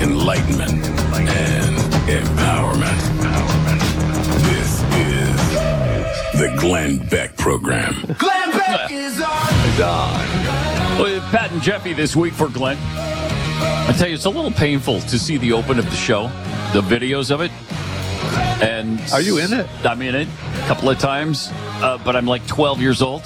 enlightenment, and empowerment. This is the Glenn Beck Program. Glenn Beck is on. Well, Pat and Jeffy this week for Glenn. I tell you, it's a little painful to see the open of the show, the videos of it. And are you in it? I'm in it a couple of times, but I'm like 12 years old.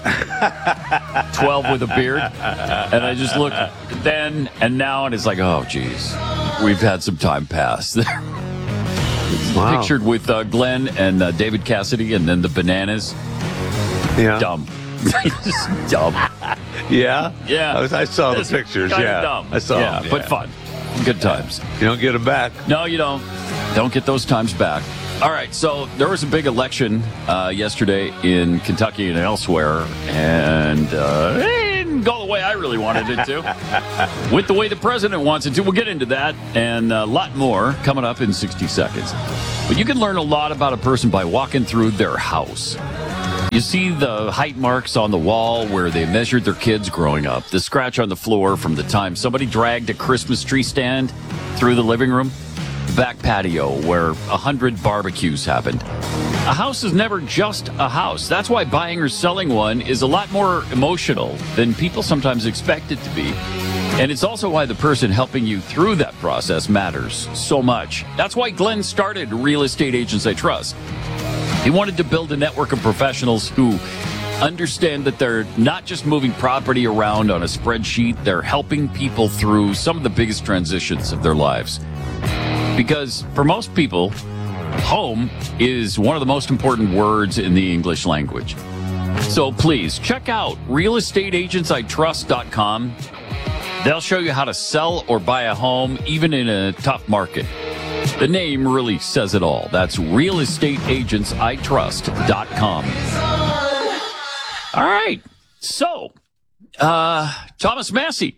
12 with a beard. And I just look then and now, and it's like, oh, geez, we've had some time pass there. Wow. Pictured with Glenn and David Cassidy and then the bananas. Yeah. Dumb. Just dumb. Yeah? Yeah. I saw the pictures, yeah. Dumb. I saw them. But fun. Good times. You don't get them back. No, you don't. Don't get those times back. All right, so there was a big election yesterday in Kentucky and elsewhere, and it didn't go the way I really wanted it to. Went the way the president wants it to. We'll get into that and a lot more coming up in 60 seconds. But you can learn a lot about a person by walking through their house. You see the height marks on the wall where they measured their kids growing up, the scratch on the floor from the time somebody dragged a Christmas tree stand through the living room, the back patio where 100 barbecues happened. A house is never just a house. That's why buying or selling one is a lot more emotional than people sometimes expect it to be. And it's also why the person helping you through that process matters so much. That's why Glenn started Real Estate Agents I Trust. He wanted to build a network of professionals who understand that they're not just moving property around on a spreadsheet, they're helping people through some of the biggest transitions of their lives. Because for most people, home is one of the most important words in the English language. So please check out realestateagentsitrust.com. They'll show you how to sell or buy a home, even in a tough market. The name really says it all. That's realestateagentsitrust.com. All right. So, Thomas Massie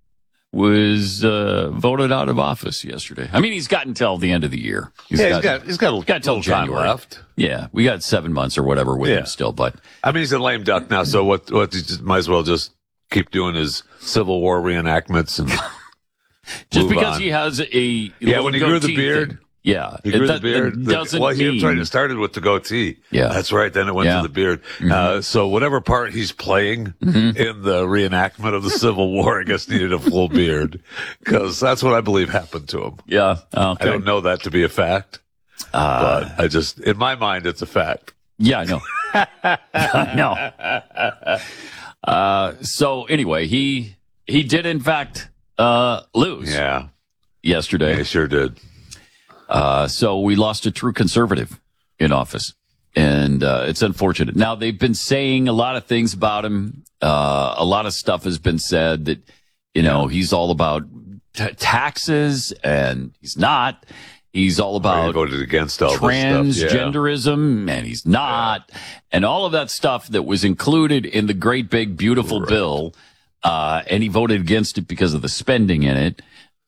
was voted out of office yesterday. I mean, he's got until the end of the year. He's got a little till time January left. Yeah, we got 7 months or whatever with him still. But I mean, he's a lame duck now, so what he just might as well just keep doing his Civil War reenactments and just because on. He has a when he grew the beard. Thing. Yeah, he grew the beard. Doesn't mean... It started with the goatee. Yeah. That's right. Then it went to the beard. Mm-hmm. So whatever part he's playing in the reenactment of the Civil War, I guess needed a full beard because that's what I believe happened to him. Yeah. Okay. I don't know that to be a fact, but I just, in my mind, it's a fact. Yeah, I know. I know. So anyway, he did in fact lose. Yeah. Yesterday. Yeah, he sure did. So we lost a true conservative in office, and it's unfortunate. Now, they've been saying a lot of things about him. A lot of stuff has been said that, he's all about taxes, and he's not. He's all about he voted against all transgenderism, and he's not. And all of that stuff that was included in the great big beautiful bill, and he voted against it because of the spending in it.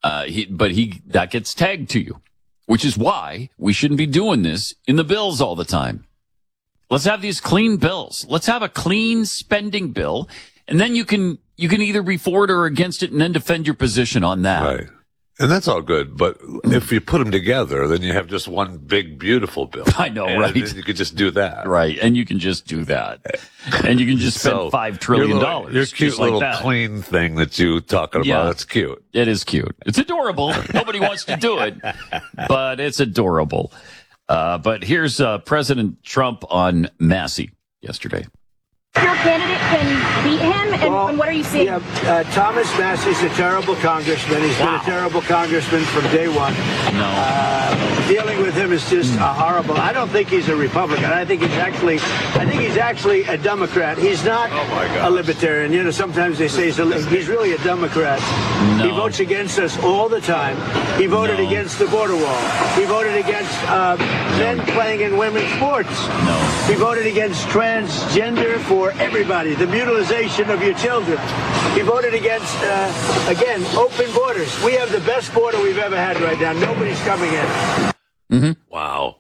That gets tagged to you. Which is why we shouldn't be doing this in the bills all the time. Let's have these clean bills. Let's have a clean spending bill, and then you can either be for it or against it, and then defend your position on that. Right, and that's all good. But if you put them together, then you have just one big beautiful bill. I know, right? You could just do that, right? And you can just do that, and you can just spend $5 trillion. Your cute little clean thing that you talking about. That's cute. It is cute. It's adorable. Nobody wants to do it, but it's adorable. But here's President Trump on Massie yesterday. Your candidate can beat him, and what are you seeing? Yeah, Thomas Massie's a terrible congressman. He's been a terrible congressman from day one. No. Dealing with him is just horrible. I don't think he's a Republican. I think he's actually a Democrat. He's not a libertarian. Sometimes they say he's really a Democrat. No. He votes against us all the time. He voted against the border wall. He voted against men playing in women's sports. No. He voted against transgender for everybody, the mutilization of your children. He voted against, again, open borders. We have the best border we've ever had right now. Nobody's coming in. Mm-hmm. Wow.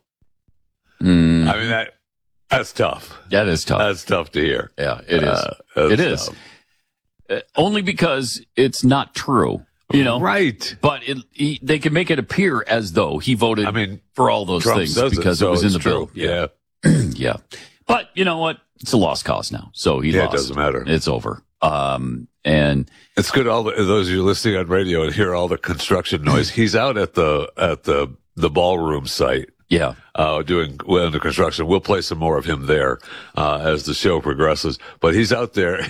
Mm. I mean, that's tough. That is tough. That's tough to hear. Yeah, it is. It is. Only because it's not true. Right. But they can make it appear as though he voted for all those Trump things says because it, it was in the true. bill. Yeah. Yeah. But you know what? It's a lost cause now. So he lost. It doesn't matter. It's over. And it's good. Those of you listening on radio and hear all the construction noise. He's out at the ballroom site. Yeah. Doing under construction. We'll play some more of him there, as the show progresses, but he's out there.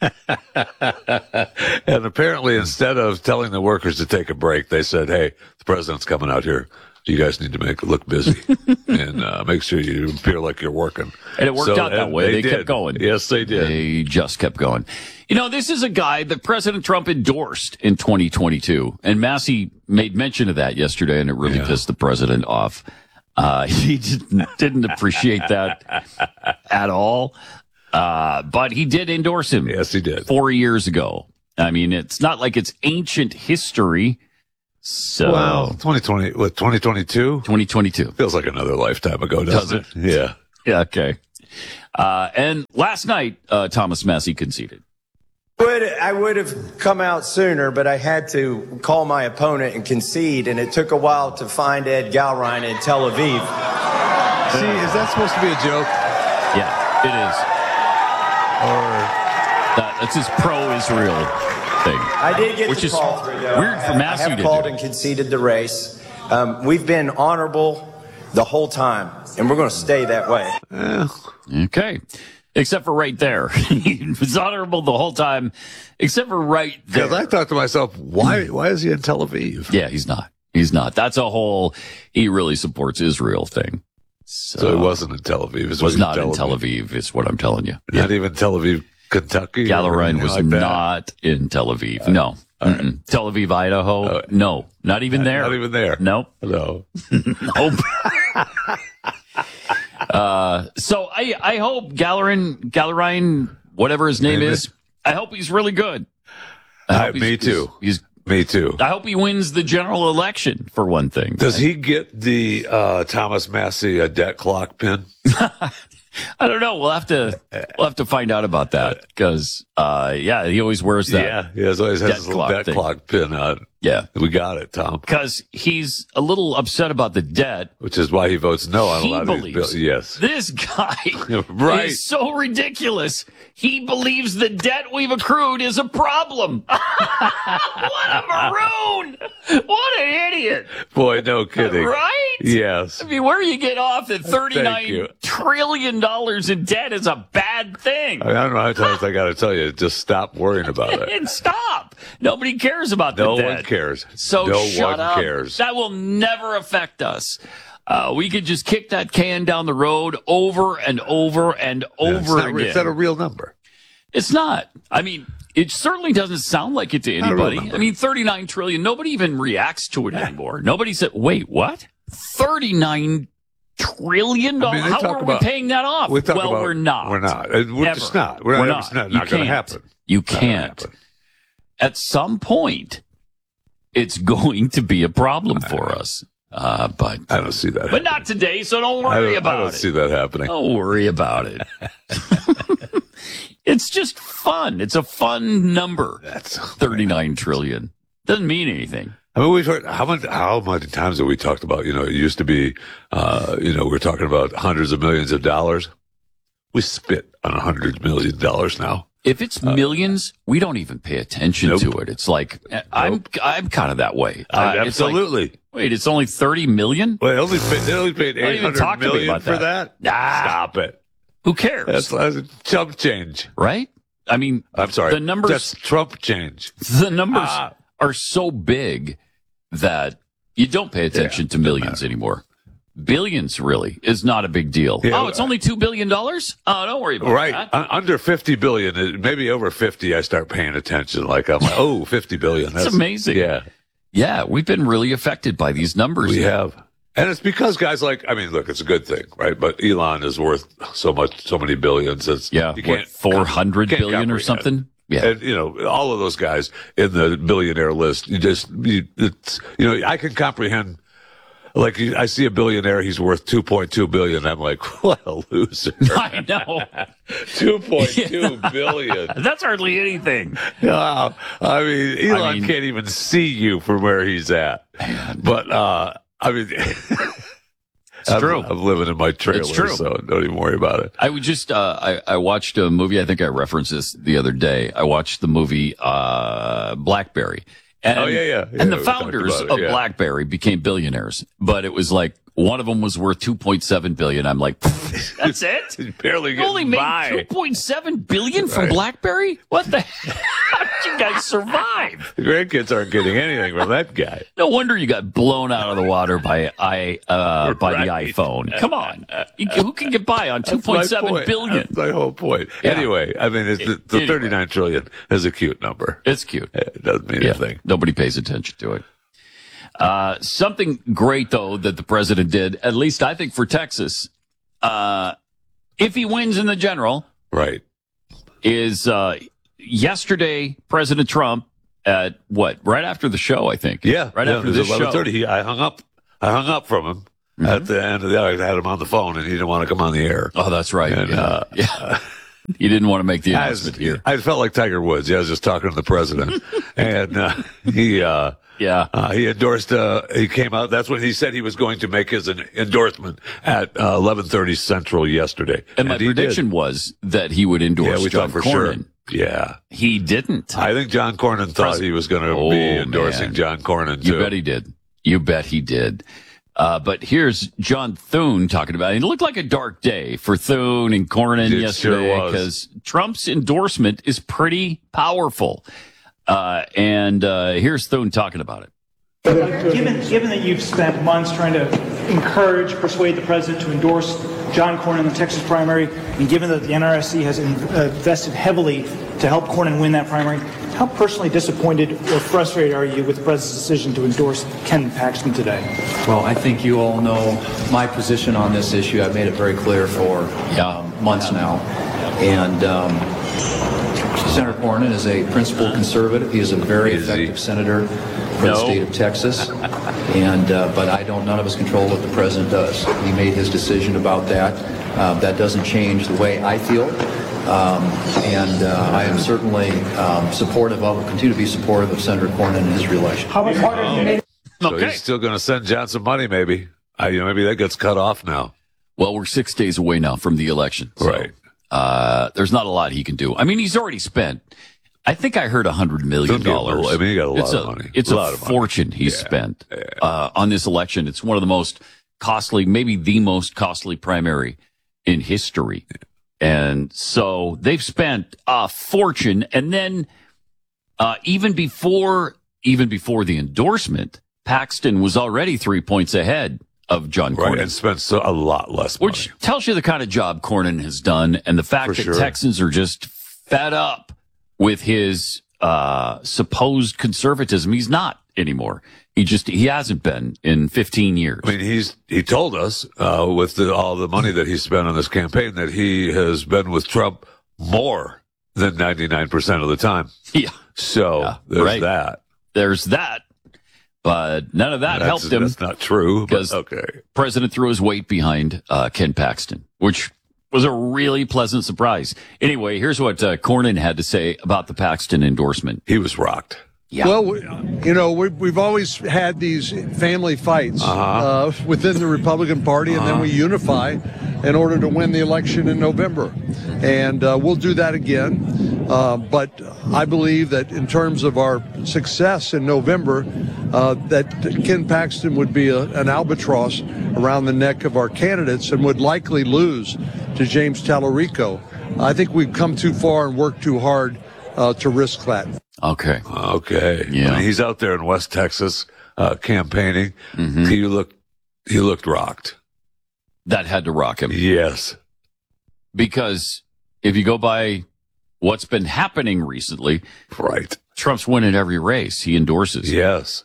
And apparently instead of telling the workers to take a break, they said, "Hey, the president's coming out here. You guys need to make it look busy and make sure you appear like you're working." And it worked out that way. They kept going. Yes, they did. They just kept going. This is a guy that President Trump endorsed in 2022. And Massey made mention of that yesterday, and it really pissed the president off. He didn't appreciate that at all. But he did endorse him. Yes, he did. 4 years ago. I mean, it's not like it's ancient history. So, well, 2022? 2022. Feels like another lifetime ago, doesn't it? Yeah. Yeah, okay. And last night, Thomas Massey conceded. I would have come out sooner, but I had to call my opponent and concede, and it took a while to find Ed Galrein in Tel Aviv. See, is that supposed to be a joke? Yeah, it is. That's his pro-Israel thing. I did get which the is call through, though. weird for Massey I have to called do. and conceded the race. We've been honorable the whole time, and we're going to stay that way. Okay. Except for right there. He was honorable the whole time, except for right there. Because I thought to myself, why is he in Tel Aviv? Yeah, he's not. He's not. That's a whole, he really supports Israel thing. So he wasn't in Tel Aviv. It was not in Tel Aviv, is what I'm telling you. Not even Tel Aviv, Kentucky? Galrein was not in Tel Aviv. No. Tel Aviv, Idaho? No. Not even there. Not even there. Nope. No. Nope. So I hope Galrein, whatever his name is, I hope he's really good. Me too. Me too. I hope he wins the general election, for one thing. Does he get the Thomas Massey debt clock pin? I don't know. We'll have to find out about that because he always wears that. Yeah, he always has his little debt clock pin on. Yeah, we got it, Tom. Because he's a little upset about the debt, which is why he votes no on a lot of these bills. Yes, this guy right. is so ridiculous. He believes the debt we've accrued is a problem. What a maroon! What an idiot! Boy, no kidding. Right? Yes. I mean, where you get off at $39 trillion in debt is a bad thing. I don't know how many times I got to tell you, just stop worrying about it. And stop. Nobody cares about the debt. No one cares. So no shut one up. cares. That will never affect us. We could just kick that can down the road over and over and over again. Is that a real number? It's not. I mean, it certainly doesn't sound like it to anybody. I mean, 39 trillion. Nobody even reacts to it anymore. Nobody said, wait, what? 39 trillion dollars? How are we paying that off? We're not. We're not. We're just not. We're not. It's not going to happen. You can't. At some point, it's going to be a problem for us. But I don't see that. But not today, so don't worry about it. I don't see that happening. Don't worry about it. It's just fun. It's a fun number. That's 39 trillion. Doesn't mean anything. I mean, we've heard how many times have we talked about, it used to be, we're talking about hundreds of millions of dollars. We spit on $100 million now. If it's millions, we don't even pay attention to it. It's like, I'm kind of that way. Absolutely. It's like, wait, it's only 30 million? Well, they only paid 800 million for that? Nah. Stop it. Who cares? That's chump change. Right? I mean, I'm sorry. The numbers. That's Trump change. The numbers are so big that you don't pay attention to millions anymore. Billions really is not a big deal. Yeah, it's only $2 billion? Oh, don't worry about that. Right. Under 50 billion, maybe over 50, I start paying attention. Like, I'm like, 50 billion. That's amazing. Yeah. Yeah, we've been really affected by these numbers. We have. And it's because guys look, it's a good thing, right? But Elon is worth so many billions. What, 400 billion or something? Yeah. And, all of those guys in the billionaire list, I can comprehend like I see a billionaire, he's worth $2.2 billion. I'm like, what a loser. I know. $2.2 billion. That's hardly anything. No, I mean, Elon can't even see you from where he's at. But, I mean, it's true. I'm living in my trailer, It's true. so don't even worry about it. I would just, I watched a movie. I think I referenced this the other day. I watched the movie, BlackBerry. And, and the founders of BlackBerry became billionaires, but it was like one of them was worth $2.7 billion. I'm like, that's it? Barely You only made $2.7 billion from BlackBerry? What the hell? How did you guys survive? The grandkids aren't getting anything from that guy. No wonder you got blown out of the water by the iPhone. Come on. Who can get by on $2.7 billion? That's my whole point. Yeah. Anyway, I mean, the $39 trillion is a cute number. It's cute. It doesn't mean anything. Nobody pays attention to it. Something great, though, that the president did, at least I think for Texas, if he wins in the general, right, is yesterday, President Trump at right after the show, I think. Yeah. Right after this show. 11:30, I hung up from him at the end of the hour. I had him on the phone, and he didn't want to come on the air. Oh, that's right. And, he didn't want to make the announcement here. I felt like Tiger Woods. I was just talking to the president, and he endorsed. He came out. That's when he said he was going to make his endorsement at 11:30 Central yesterday. And my prediction was that he would endorse John Cornyn. Sure. Yeah, he didn't. I think John Cornyn thought he was going to be endorsing John Cornyn too. You bet he did. You bet he did. But here's John Thune talking about it. It looked like a dark day for Thune and Cornyn yesterday because Trump's endorsement is pretty powerful. And here's Thune talking about it. Given that you've spent months trying to persuade the president to endorse John Cornyn in the Texas primary, and given that the NRSC has invested heavily to help Cornyn win that primary, how personally disappointed or frustrated are you with the president's decision to endorse Ken Paxton today? Well, I think you all know my position on this issue. I've made it very clear for months now. And Senator Cornyn is a principled conservative. He is a very effective senator for the state of Texas. And but none of us control what the president does. He made his decision about that. That doesn't change the way I feel. I am certainly supportive of, continue to be supportive of Senator Cornyn and his reelection. How much harder have you made? So he's still going to send John some money, maybe. Maybe that gets cut off now. Well, we're 6 days away now from the election. So, right. There's not a lot he can do. I mean, he's already spent, I think I heard $100 million. I mean, he got a lot of money. It's a fortune he's spent on this election. It's one of the most costly, maybe the most costly primary in history. And so they've spent a fortune. And then even before the endorsement, Paxton was already 3 points ahead of John Cornyn. Right, and spent a lot less money. Which tells you the kind of job Cornyn has done and the fact that Texans are just fed up with his supposed conservatism. He's not anymore. He hasn't been in 15 years. I mean, he told us with all the money that he spent on this campaign that he has been with Trump more than 99% of the time. Yeah. So there's that. There's that. But none of that helped him. That's not true. Because President threw his weight behind Ken Paxton, which was a really pleasant surprise. Anyway, here's what Cornyn had to say about the Paxton endorsement. He was rocked. Yeah. Well, we've always had these family fights within the Republican Party, and then we unify in order to win the election in November. And we'll do that again. But I believe that in terms of our success in November, that Ken Paxton would be an albatross around the neck of our candidates and would likely lose to James Tallarico. I think we've come too far and worked too hard to risk that. Okay. Yeah. I mean, he's out there in West Texas campaigning. Mm-hmm. He looked rocked. That had to rock him. Yes. Because if you go by what's been happening recently, right, Trump's winning every race he endorses. Yes.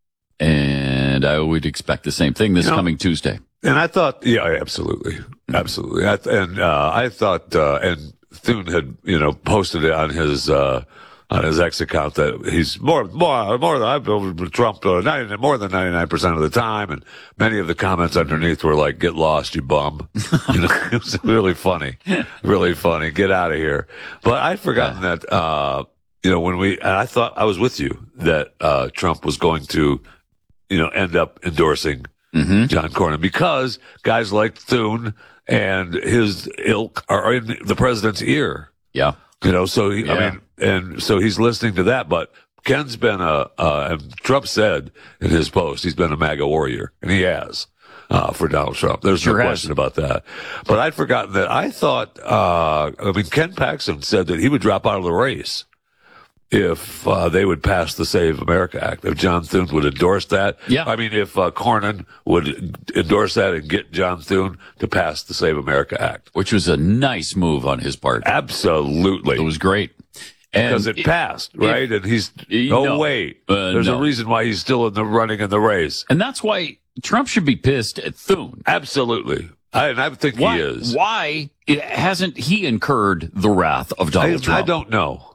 And I would expect the same thing this coming Tuesday. And I thought, absolutely. Absolutely. I thought, and Thune had, posted it on his on his X account that he's more than I've been with Trump more than 99% of the time, and many of the comments underneath were like, "Get lost, you bum." You know, it was really funny, Get out of here. But I'd forgotten that when I thought I was with you that Trump was going to end up endorsing John Cornyn because guys like Thune and his ilk are in the president's ear. Yeah. So so he's listening to that, but Ken's been and Trump said in his post, he's been a MAGA warrior, and he has, for Donald Trump. There's no question about that. But I'd forgotten that. I thought, Ken Paxton said that he would drop out of the race if they would pass the Save America Act, if John Thune would endorse that. Yeah. If Cornyn would endorse that and get John Thune to pass the Save America Act. Which was a nice move on his part. Absolutely. It was great. Because it passed, right? And he's, there's a reason why he's still in the running in the race. And that's why Trump should be pissed at Thune. Absolutely. I think he is. Why hasn't he incurred the wrath of Donald Trump? I don't know.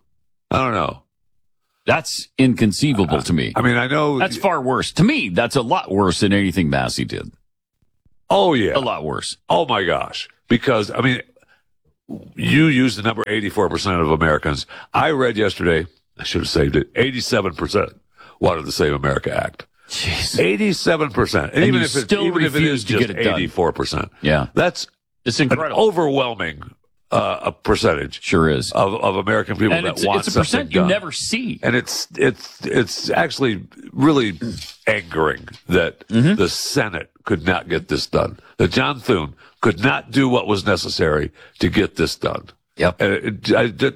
That's inconceivable to me. I know. That's far worse. To me, that's a lot worse than anything Massey did. Oh, yeah. A lot worse. Oh, my gosh. Because, you use the number 84% of Americans. I read yesterday, I should have saved it, 87% wanted the Save America Act. Jeez. 87%. And even if it is just 84%. Yeah. It's incredible. An overwhelming a percentage. Sure is. Of American people and that want something done. It's a percent you never see. And it's actually really angering that the Senate could not get this done. That John Thune could not do what was necessary to get this done. Yep. And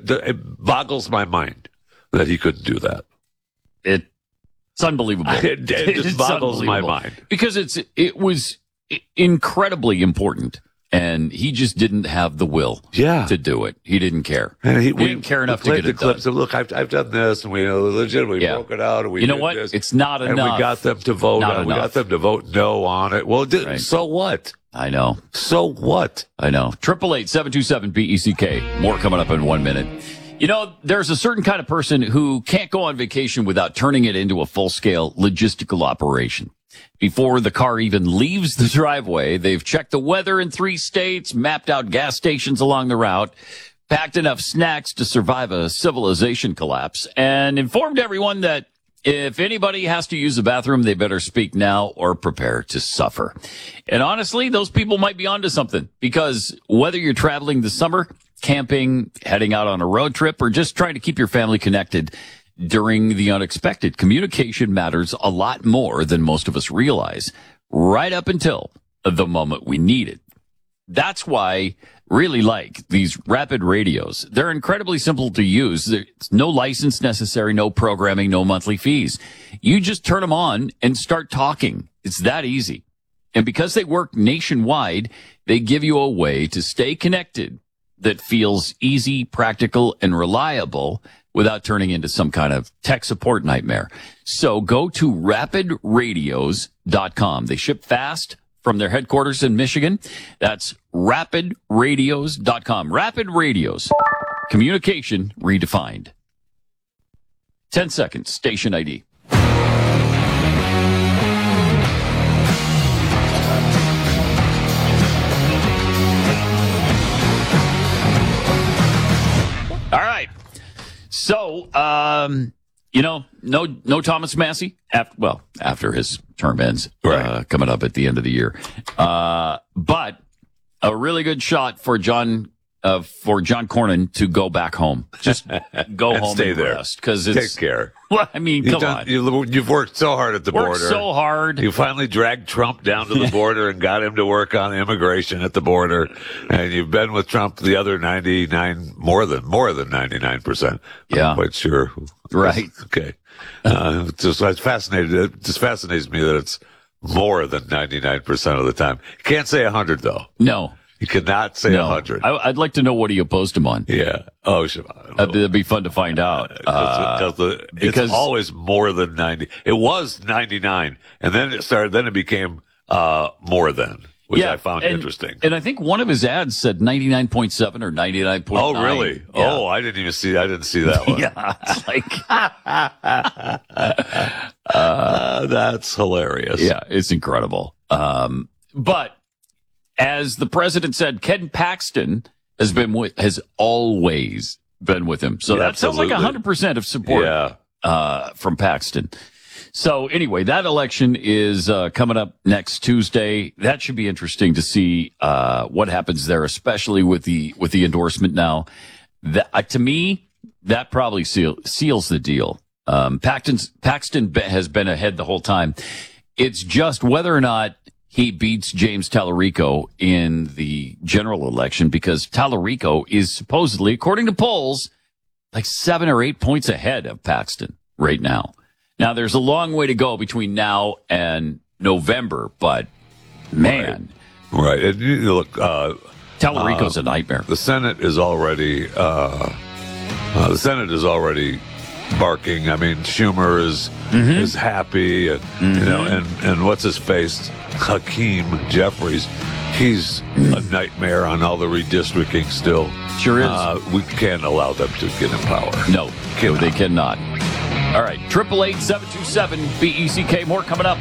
it boggles my mind that he couldn't do that. It's unbelievable. It just boggles my mind. Because it was incredibly important. And he just didn't have the will to do it. He didn't care. And he didn't care enough to get it done. So look, I've done this, and we legitimately broke it out, and we did this. It's not enough. And we got them to vote. We got them to vote no on it. Well, so what? I know. So what? I know. 888-727-BECK. More coming up in 1 minute. There's a certain kind of person who can't go on vacation without turning it into a full-scale logistical operation. Before the car even leaves the driveway, they've checked the weather in 3 states, mapped out gas stations along the route, packed enough snacks to survive a civilization collapse, and informed everyone that if anybody has to use the bathroom, they better speak now or prepare to suffer. And honestly, those people might be onto something, because whether you're traveling this summer, camping, heading out on a road trip, or just trying to keep your family connected during the unexpected, communication matters a lot more than most of us realize, right up until the moment we need it. That's why I really like these rapid radios. They're incredibly simple to use. There's no license necessary, no programming, no monthly fees. You just turn them on and start talking. It's that easy. And because they work nationwide, they give you a way to stay connected that feels easy, practical, and reliable without turning into some kind of tech support nightmare. So go to rapidradios.com. They ship fast from their headquarters in Michigan. That's rapidradios.com. Rapid Radios. Communication redefined. 10 seconds. Station ID. All right. So, no Thomas Massey after his term ends, coming up at the end of the year. But a really good shot for John Cornyn to go back home. Just go home stay and there. Rest, because take care. Well, I mean, come on. You've worked so hard at the border. So hard. You finally dragged Trump down to the border and got him to work on immigration at the border. And you've been with Trump the other 99, more than 99%. Yeah. I'm quite sure. Right. Okay. It's fascinating. It just fascinates me that it's more than 99% of the time. You can't say 100 though. No. You cannot say 100. I'd like to know what he opposed him on. Yeah. Oh, sure. That'd be fun to find out. Because it's always more than 90. It was 99, and then it became more than. which I found interesting. And I think one of his ads said 99.7 or 99.9. Oh, really? Yeah. Oh, I didn't see that one. Yeah, it's like that's hilarious. Yeah, it's incredible. But as the president said, Ken Paxton has always been with him. So that sounds like 100% of support from Paxton. So anyway, that election is coming up next Tuesday. That should be interesting to see what happens there, especially with the endorsement now. To me, that probably seals the deal. Paxton has been ahead the whole time. It's just whether or not he beats James Tallarico in the general election, because Tallarico is supposedly, according to polls, like 7 or 8 points ahead of Paxton right now. Now, there's a long way to go between now and November, but man. Right. And look, Tallarico's a nightmare. The Senate is already barking. I mean, Schumer is happy, and you know, and what's his face, Hakeem Jeffries, he's a nightmare on all the redistricting still. Sure is. We can't allow them to get in power. No, they cannot. All right, 888-727-BECK. More coming up.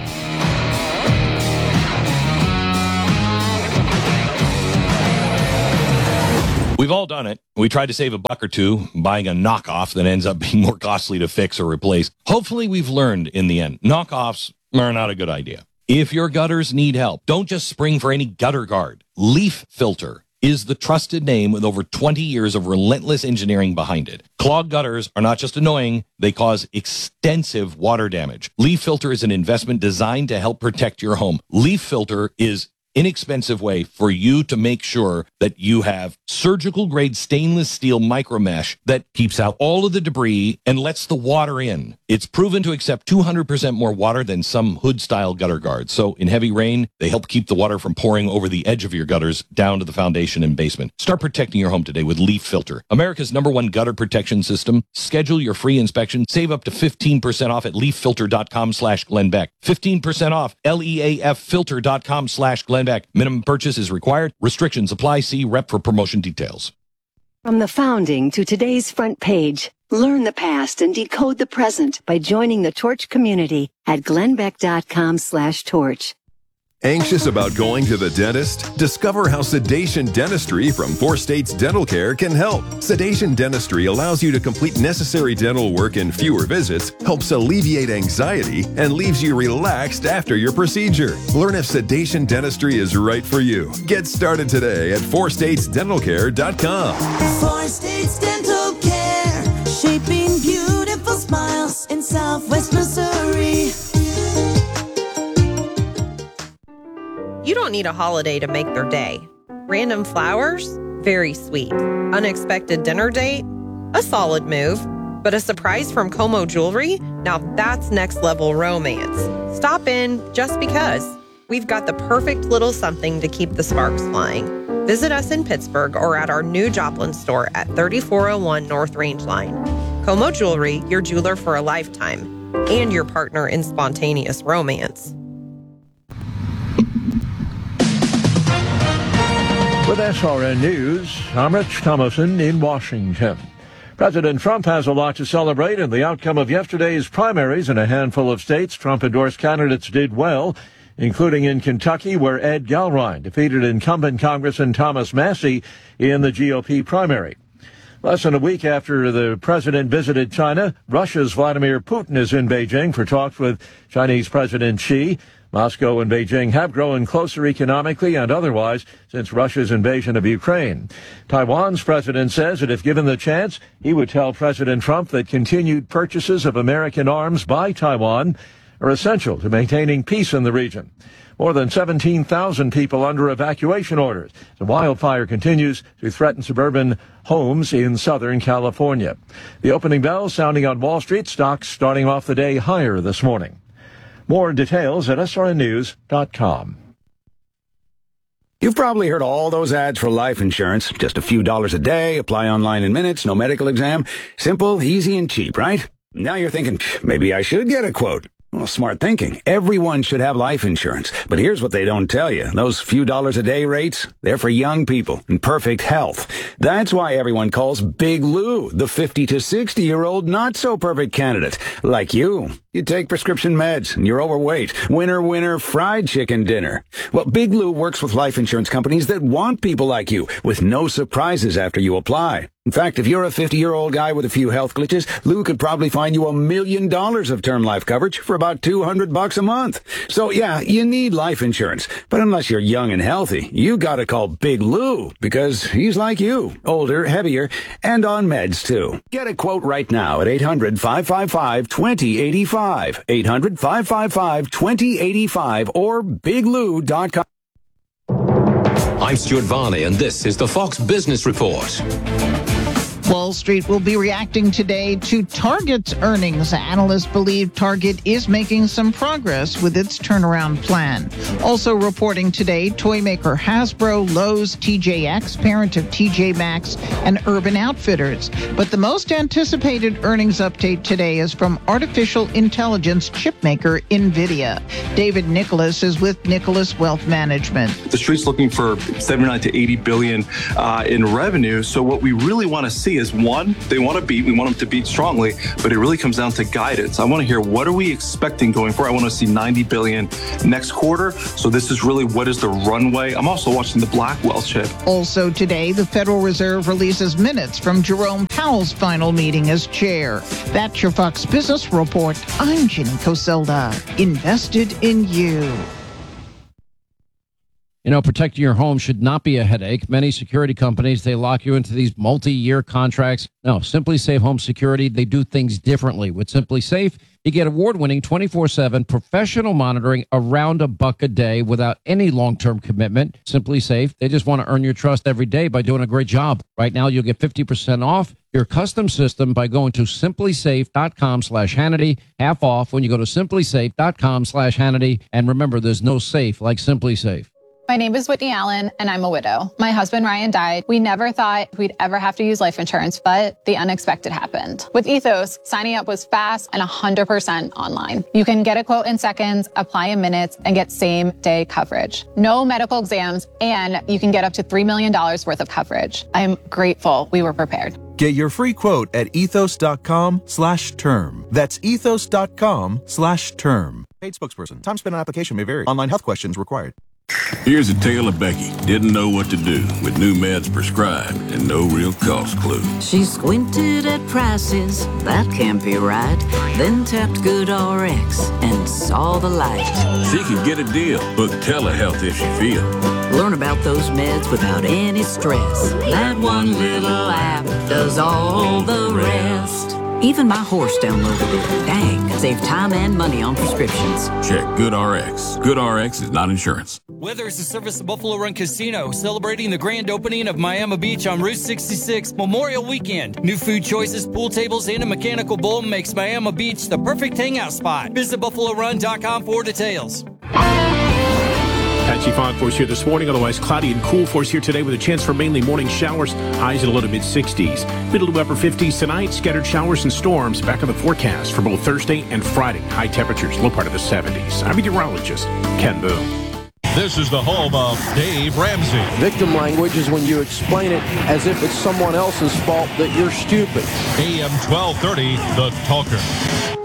We've all done it. We tried to save a buck or two buying a knockoff that ends up being more costly to fix or replace. Hopefully we've learned in the end. Knockoffs are not a good idea. If your gutters need help, don't just spring for any gutter guard. Leaf Filter is the trusted name with over 20 years of relentless engineering behind it. Clogged gutters are not just annoying, they cause extensive water damage. Leaf Filter is an investment designed to help protect your home. Leaf Filter is inexpensive way for you to make sure that you have surgical grade stainless steel micro mesh that keeps out all of the debris and lets the water in. It's proven to accept 200% more water than some hood style gutter guards. So in heavy rain, they help keep the water from pouring over the edge of your gutters down to the foundation and basement. Start protecting your home today with Leaf Filter, America's #1 gutter protection system. Schedule your free inspection. Save up to 15% off at leaffilter.com/Glenn Beck. 15% off leaffilter.com/Glenn Beck. Minimum purchase is required. Restrictions apply. See rep for promotion details. From the founding to today's front page, learn the past and decode the present by joining the Torch community at glennbeck.com/torch. Anxious about going to the dentist? Discover how Sedation Dentistry from 4 States Dental Care can help. Sedation Dentistry allows you to complete necessary dental work in fewer visits, helps alleviate anxiety, and leaves you relaxed after your procedure. Learn if Sedation Dentistry is right for you. Get started today at 4statesdentalcare.com. 4 States Dental Care, shaping beautiful smiles in Southwest Missouri. You don't need a holiday to make their day. Random flowers? Very sweet. Unexpected dinner date? A solid move. But a surprise from Como Jewelry? Now that's next level romance. Stop in just because. We've got the perfect little something to keep the sparks flying. Visit us in Pittsburgh or at our new Joplin store at 3401 North Range Line. Como Jewelry, your jeweler for a lifetime, and your partner in spontaneous romance. With SRN News, I'm Rich Thomason in Washington. President Trump has a lot to celebrate in the outcome of yesterday's primaries in a handful of states. Trump-endorsed candidates did well, including in Kentucky, where Ed Galrein defeated incumbent Congressman Thomas Massie in the GOP primary. Less than a week after the president visited China, Russia's Vladimir Putin is in Beijing for talks with Chinese President Xi. Moscow and Beijing have grown closer economically and otherwise since Russia's invasion of Ukraine. Taiwan's president says that if given the chance, he would tell President Trump that continued purchases of American arms by Taiwan are essential to maintaining peace in the region. More than 17,000 people under evacuation orders. The wildfire continues to threaten suburban homes in Southern California. The opening bell sounding on Wall Street, stocks starting off the day higher this morning. More details at srnnews.com. You've probably heard all those ads for life insurance. Just a few dollars a day, apply online in minutes, no medical exam. Simple, easy, and cheap, right? Now you're thinking, maybe I should get a quote. Well, smart thinking. Everyone should have life insurance. But here's what they don't tell you. Those few dollars a day rates, they're for young people in perfect health. That's why everyone calls Big Lou the 50 to 60-year-old not-so-perfect candidate. Like you. You take prescription meds and you're overweight. Winner, winner, fried chicken dinner. Well, Big Lou works with life insurance companies that want people like you with no surprises after you apply. In fact, if you're a 50-year-old guy with a few health glitches, Lou could probably find you $1 million of term life coverage for about $200 a month. So yeah, you need life insurance. But unless you're young and healthy, you gotta call Big Lou because he's like you, older, heavier, and on meds too. Get a quote right now at 800-555-2085. 800-555-2085 or biglou.com. I'm Stuart Varney, and this is the Fox Business Report. Wall Street will be reacting today to Target's earnings. Analysts believe Target is making some progress with its turnaround plan. Also reporting today, toy maker Hasbro, Lowe's, TJX, parent of TJ Maxx, and Urban Outfitters. But the most anticipated earnings update today is from artificial intelligence chip maker NVIDIA. David Nicholas is with Nicholas Wealth Management. The street's looking for 79 to 80 billion in revenue. So what we really want to see is, one, they want to beat. We want them to beat strongly, but it really comes down to guidance. I want to hear, what are we expecting going forward? I want to see 90 billion next quarter. So this is really, what is the runway? I'm also watching the Blackwell chip. Also today, the Federal Reserve releases minutes from Jerome Powell's final meeting as chair. That's your Fox Business Report. I'm Ginny Coselda. Invested in you. You know, protecting your home should not be a headache. Many security companies, they lock you into these multi-year contracts. No, Simply Safe Home Security, they do things differently. With Simply Safe, you get award-winning 24/7 professional monitoring around $1 a day without any long-term commitment. Simply Safe, they just want to earn your trust every day by doing a great job. Right now, you'll get 50% off your custom system by going to simplysafe.com/Hannity. Half off when you go to simplysafe.com/Hannity. And remember, there's no safe like Simply Safe. My name is Whitney Allen, and I'm a widow. My husband, Ryan, died. We never thought we'd ever have to use life insurance, but the unexpected happened. With Ethos, signing up was fast and 100% online. You can get a quote in seconds, apply in minutes, and get same-day coverage. No medical exams, and you can get up to $3 million worth of coverage. I am grateful we were prepared. Get your free quote at ethos.com/term. That's ethos.com/term. Paid spokesperson. Time spent on application may vary. Online health questions required. Here's a tale of Becky. Didn't know what to do with new meds prescribed and no real cost clue. She squinted at prices, that can't be right. Then tapped GoodRx and saw the light. She could get a deal. Book telehealth if she feel. Learn about those meds without any stress. That one little app does all the rest. Even my horse downloaded it. Dang, save time and money on prescriptions. Check GoodRx. GoodRx is not insurance. Weather is the service of Buffalo Run Casino, celebrating the grand opening of Miami Beach on Route 66 Memorial Weekend. New food choices, pool tables, and a mechanical bull makes Miami Beach the perfect hangout spot. Visit BuffaloRun.com for details. Patchy fog for us here this morning, otherwise cloudy and cool for us here today with a chance for mainly morning showers, highs in the low to mid-60s. Middle to upper 50s tonight, scattered showers and storms back on the forecast for both Thursday and Friday. High temperatures, low part of the 70s. I'm meteorologist Ken Boone. This is the home of Dave Ramsey. Victim language is when you explain it as if it's someone else's fault that you're stupid. AM 1230, The Talker.